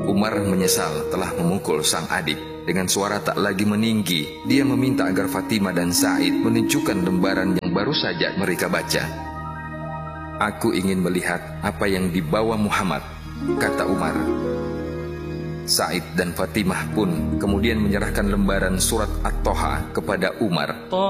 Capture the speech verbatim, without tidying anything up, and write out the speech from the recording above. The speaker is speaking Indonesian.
Umar menyesal telah memukul sang adik. Dengan suara tak lagi meninggi, dia meminta agar Fatimah dan Sa'id menunjukkan lembaran yang baru saja mereka baca. "Aku ingin melihat apa yang dibawa Muhammad," kata Umar. Sa'id dan Fatimah pun kemudian menyerahkan lembaran surat At-Toha kepada Umar.